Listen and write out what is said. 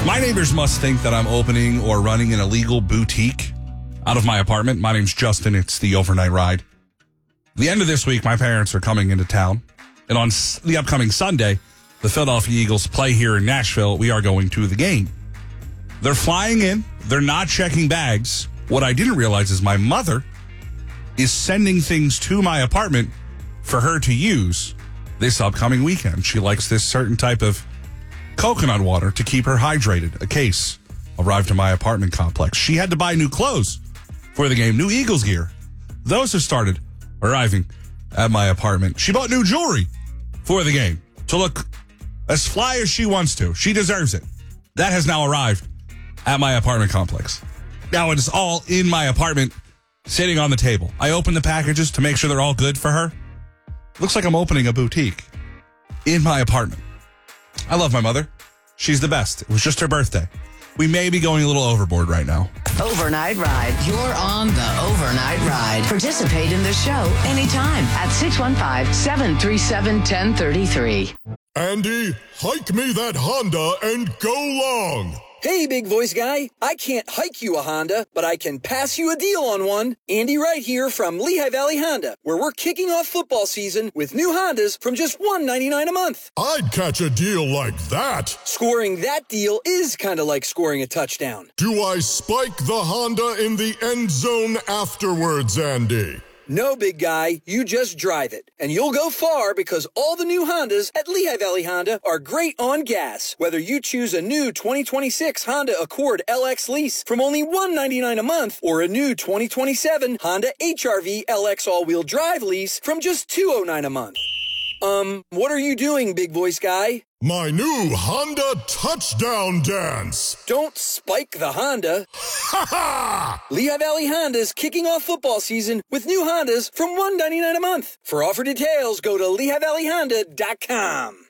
My neighbors must think that I'm opening or running an illegal boutique out of my apartment. My name's Justin. It's the Overnight Ride. The end of this week, my parents are coming into town. And on the upcoming Sunday, the Philadelphia Eagles play here in Nashville. We are going to the game. They're flying in. They're not checking bags. What I didn't realize is my mother is sending things to my apartment for her to use this upcoming weekend. She likes this certain type of coconut water to keep her hydrated. A case arrived to my apartment complex. She had to buy new clothes for the game, new Eagles gear. Those have started arriving at my apartment. She bought new jewelry for the game to look as fly as she wants to. She deserves it. That has now arrived at my apartment complex. Now it is all in my apartment, sitting on the table. I open the packages to make sure they're all good for her. Looks like I'm opening a boutique in my apartment. I love my mother. She's the best. It was just her birthday. We may be going a little overboard right now. Overnight Ride. You're on the Overnight Ride. Participate in the show anytime at 615-737-1033. Andy, hike me that Honda and go long. Hey, big voice guy. I can't hike you a Honda, but I can pass you a deal on one. Andy Wright here from Lehigh Valley Honda, where we're kicking off football season with new Hondas from just $199 a month. I'd catch a deal like that. Scoring that deal is kind of like scoring a touchdown. Do I spike the Honda in the end zone afterwards, Andy? No, big guy, you just drive it. And you'll go far because all the new Hondas at Lehigh Valley Honda are great on gas. Whether you choose a new 2026 Honda Accord LX lease from only $199 a month or a new 2027 Honda HR-V LX all-wheel drive lease from just $209 a month. What are you doing, big voice guy? My new Honda touchdown dance. Don't spike the Honda. Ha ha! Lehigh Valley Honda's kicking off football season with new Hondas from $199 a month. For offer details, go to LehighValleyHonda.com.